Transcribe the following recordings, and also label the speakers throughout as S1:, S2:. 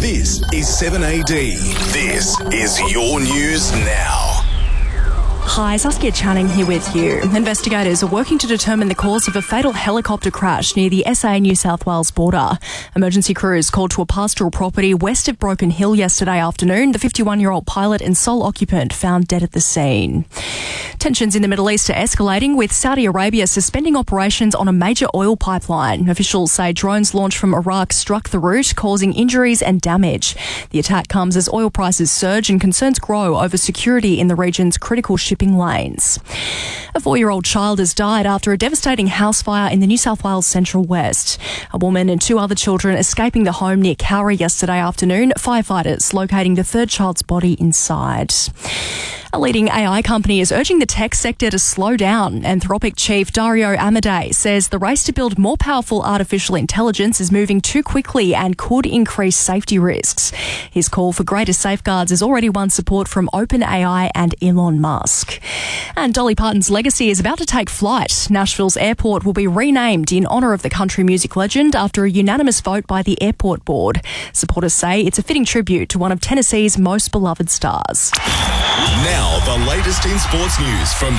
S1: This is 7AD. This is your news now.
S2: Hi, Saskia Channing here with you. Investigators are working to determine the cause of a fatal helicopter crash near the SA New South Wales border. Emergency crews called to a pastoral property west of Broken Hill yesterday afternoon. The 51-year-old pilot and sole occupant found dead at the scene. Tensions in the Middle East are escalating, with Saudi Arabia suspending operations on a major oil pipeline. Officials say drones launched from Iraq struck the route, causing injuries and damage. The attack comes as oil prices surge and concerns grow over security in the region's critical shipping lanes. A 4-year-old child has died after a devastating house fire in the New South Wales Central West. A woman and 2 other children escaping the home near Cowrie yesterday afternoon, firefighters locating the third child's body inside. A leading AI company is urging the tech sector to slow down. Anthropic chief Dario Amodei says the race to build more powerful artificial intelligence is moving too quickly and could increase safety risks. His call for greater safeguards has already won support from OpenAI and Elon Musk. And Dolly Parton's legacy is about to take flight. Nashville's airport will be renamed in honour of the country music legend after a unanimous vote by the airport board. Supporters say it's a fitting tribute to one of Tennessee's most beloved stars.
S1: Now, the latest in sports news from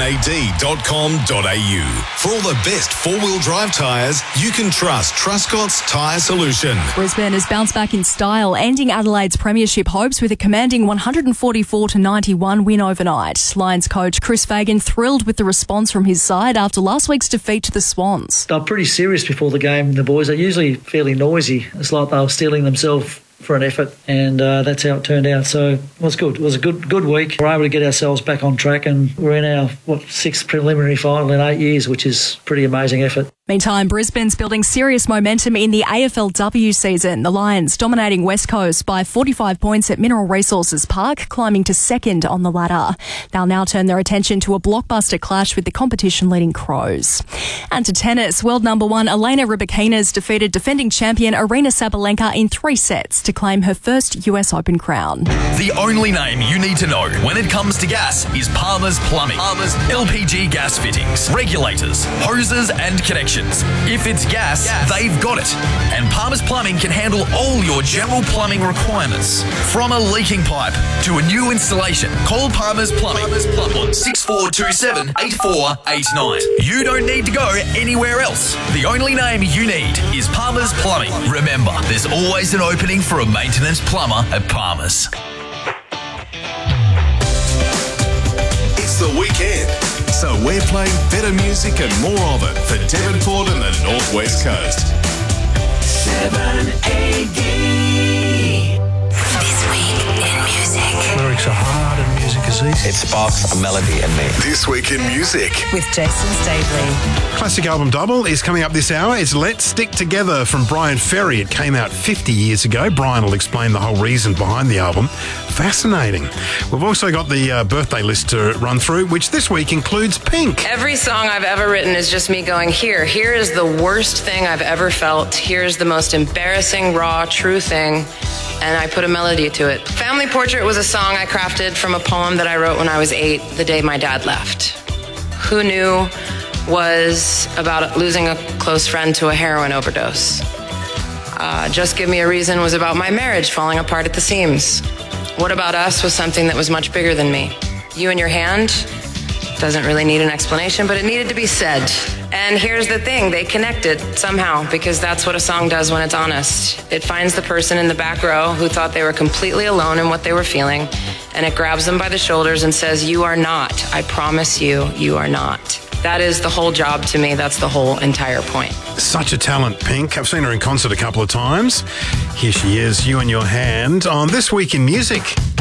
S1: 7ad.com.au. For all the best four-wheel drive tyres, you can trust Truscott's Tyre Solution.
S2: Brisbane has bounced back in style, ending Adelaide's premiership hopes with a commanding 144-91 win overnight. Lions coach Chris Fagan thrilled with the response from his side after last week's defeat to the Swans.
S3: They were pretty serious before the game, the boys. They're usually fairly noisy. It's like they were steeling themselves for an effort, and that's how it turned out. So it was good. It was a good week. We were able to get ourselves back on track, and we're in our 6th preliminary final in 8 years, which is pretty amazing effort.
S2: Meantime, Brisbane's building serious momentum in the AFLW season. The Lions dominating West Coast by 45 points at Mineral Resources Park, climbing to 2nd on the ladder. They'll now turn their attention to a blockbuster clash with the competition-leading Crows. And to tennis, world number 1 Elena Rybakina defeated defending champion Aryna Sabalenka in 3 sets to claim her first US Open crown.
S4: The only name you need to know when it comes to gas is Palmer's Plumbing. Palmer's LPG gas fittings, regulators, hoses and connections. If it's gas, they've got it. And Palmer's Plumbing can handle all your general plumbing requirements. From a leaking pipe to a new installation, call Palmer's Plumbing on 6427 8489. You don't need to go anywhere else. The only name you need is Palmer's Plumbing. Remember, there's always an opening for a maintenance plumber at Palmer's.
S1: It's the weekend, so we're playing better music and more of it for Devonport and the Northwest Coast.
S5: 7AD. This week in music.
S6: Lyrics are hard and music is easy.
S7: It sparks a melody in me.
S1: This week in music.
S5: With Jason Staveley.
S6: Classic album double is coming up this hour. It's Let's Stick Together from Brian Ferry. It came out 50 years ago. Brian will explain the whole reason behind the album. Fascinating. We've also got the birthday list to run through, which this week includes Pink.
S8: Every song I've ever written is just me going, here is the worst thing I've ever felt. Here's the most embarrassing, raw, true thing. And I put a melody to it. Family Portrait was a song I crafted from a poem that I wrote when I was 8, the day my dad left. Who Knew was about losing a close friend to a heroin overdose. Just Give Me a Reason was about my marriage falling apart at the seams. What About Us was something that was much bigger than me. You and Your Hand doesn't really need an explanation, but it needed to be said. And here's the thing, they connected somehow, because that's what a song does when it's honest. It finds the person in the back row who thought they were completely alone in what they were feeling, and it grabs them by the shoulders and says, you are not. I promise you, you are not. That is the whole job to me. That's the whole entire point.
S6: Such a talent, Pink. I've seen her in concert a couple of times. Here she is, You and Your Hand, on This Week in Music.